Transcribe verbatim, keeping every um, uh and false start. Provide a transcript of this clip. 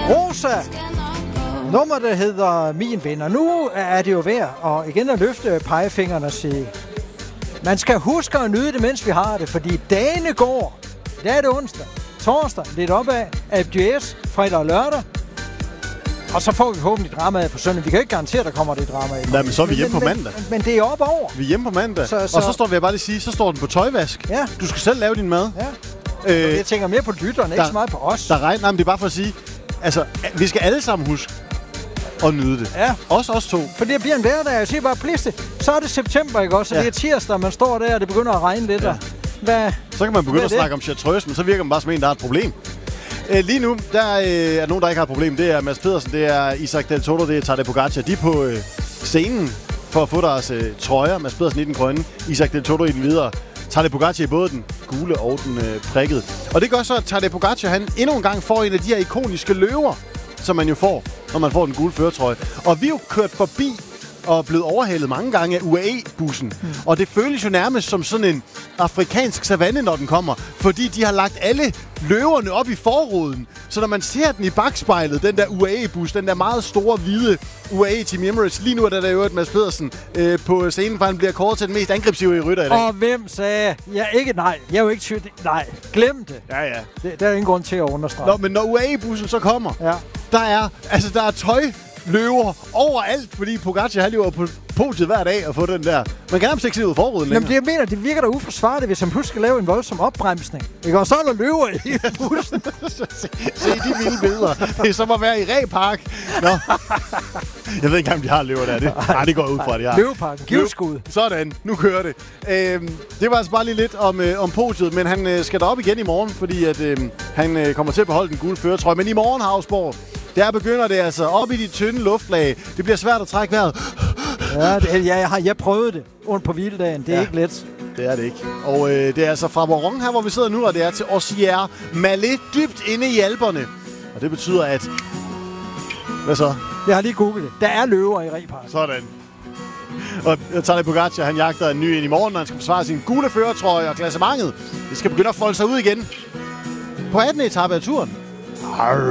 Rosa. Nummer, der hedder Min Ven. Og nu er det jo værd at igen at løfte pegefingeren og sige, man skal huske at nyde det, mens vi har det, fordi dagene går. I dag er det onsdag, torsdag, lidt opad, Abdias, fredag og lørdag. Og så får vi forhåbentlig dramaet på søndag. Vi kan ikke garantere, at der kommer det drama. Nej, men så er vi hjemme men, på mandag. Men, men det er op over. Vi er hjemme på mandag. Så, så, og så står vi, jeg bare lige sige, så står den på tøjvask. Ja. Du skal selv lave din mad. Ja. Øh, jeg tænker mere på lytterne, ikke så meget på os. Der regner, nej, men det er bare for at sige, altså, vi skal alle sammen huske at nyde det. Ja. Også os to. For det bliver en hverdag. Jeg siger bare, pliste. Så er det september, ikke også? Så ja. Det er tirsdag, man står der, og det begynder at regne lidt. Ja. Hvad, så kan man begynde at snakke om chartreuse, men så virker man bare som en, der har et problem. Øh, lige nu, der øh, er nogen, der ikke har et problem. Det er Mads Pedersen, det er Isaac Del Toro, det er Tadej Pogacar. De er på øh, scenen for at få deres øh, trøjer. Mads Pedersen i den grønne, Isaac Del Toro i den videre. Tadej Pogacar i både den gule og den øh, prikkede. Og det gør så, at Tadej Pogacar, han endnu en gang får en af de her ikoniske løver, som man jo får, når man får den gule førertrøje. Og vi er jo kørt forbi og blevet overhalet mange gange af U A E-bussen. Mm. Og det føles jo nærmest som sådan en afrikansk savanne, når den kommer. Fordi de har lagt alle løverne op i forruden. Så når man ser den i bagspejlet, den der U A E-bus, den der meget store, hvide U A E Team Emirates, lige nu er der, der jo et Mads Pedersen øh, på scenen, for han bliver kåret til den mest angrebsivrige rytter i dag. Og hvem sagde? Ja, ikke nej. Jeg er jo ikke tyv. Nej, glem det. Ja, ja. Det, der er ingen grund til at understrege. Nå, men når U A E-bussen så kommer, ja. der er, altså der er tøj, løver overalt, fordi Pogacar han lever på podiet hver dag og få den der. Man kan nærmest ikke se ud af forruden længere. Jamen det jeg mener, det virker da uforsvarligt, hvis han pludselig skal lave en voldsom opbremsning. Ikke? Og så er der løver i bussen. se, se de vilde billeder. Det er som at være i Ræpark. Nå. Jeg ved ikke engang, om de har løver der. Det, nej, det går ud fra, de har. Løveparken. Givskud. Sådan. Nu kører det. Øhm, det var altså bare lige lidt om, øh, om podiet, men han øh, skal derop igen i morgen, fordi at, øh, han øh, kommer til at beholde den gule førertrøje. Men i morgen, Havsborg, der begynder det altså op i de tynde luftlag. Det bliver svært at trække vejret. Ja, det, ja jeg har jeg prøvet det rundt på hviledagen. Det er ja, ikke let. Det er det ikke. Og øh, det er altså fra Boron her, hvor vi sidder nu, og det er til Osier Malé, dybt inde i Alperne. Og det betyder, at... Hvad så? Jeg har lige googlet det. Der er løver i Ræpark. Sådan. Og Tadej Pogacar, han jagter en ny ind i morgen, når han skal forsvare sin gule førertrøje og klassementet. Det skal begynde at folde sig ud igen. På attende etape af turen. Arr.